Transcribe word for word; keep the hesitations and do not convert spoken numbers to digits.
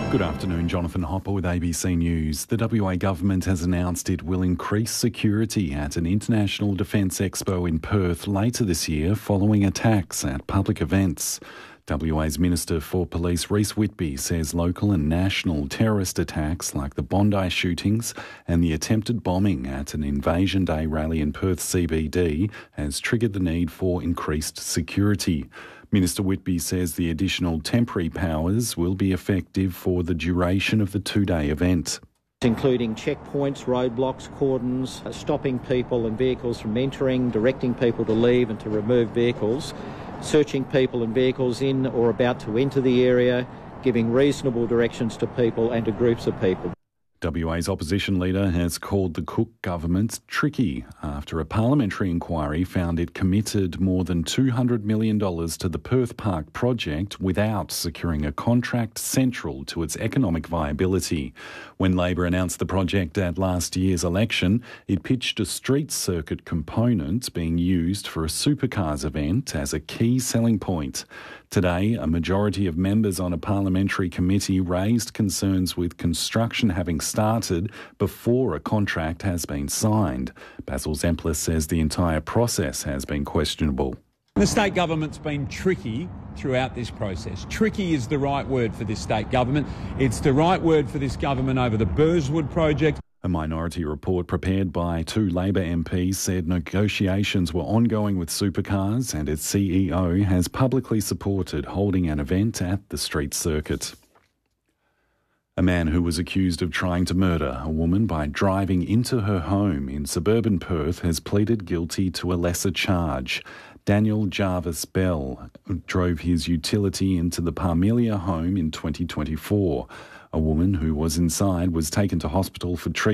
Good afternoon, Jonathan Hopper with A B C News. The W A government has announced it will increase security at an international defence expo in Perth later this year following attacks at public events. W A's Minister for Police Rhys Whitby says local and national terrorist attacks like the Bondi shootings and the attempted bombing at an Invasion Day rally in Perth C B D has triggered the need for increased security. Minister Whitby says the additional temporary powers will be effective for the duration of the two-day event. Including checkpoints, roadblocks, cordons, stopping people and vehicles from entering, directing people to leave and to remove vehicles, searching people and vehicles in or about to enter the area, giving reasonable directions to people and to groups of people. W A's opposition leader has called the Cook government tricky after a parliamentary inquiry found it committed more than two hundred million dollars to the Perth Park project without securing a contract central to its economic viability. When Labor announced the project at last year's election, it pitched a street circuit component being used for a supercars event as a key selling point. Today, a majority of members on a parliamentary committee raised concerns with construction having started before a contract has been signed. Basil Zemplis says the entire process has been questionable. The state government's been tricky throughout this process. Tricky is the right word for this state government. It's the right word for this government over the Burswood project. A minority report prepared by two Labor M Ps said negotiations were ongoing with supercars and its C E O has publicly supported holding an event at the street circuit. A man who was accused of trying to murder a woman by driving into her home in suburban Perth has pleaded guilty to a lesser charge. Daniel Jarvis Bell drove his utility into the Parmelia home in twenty twenty-four. A woman who was inside was taken to hospital for treatment.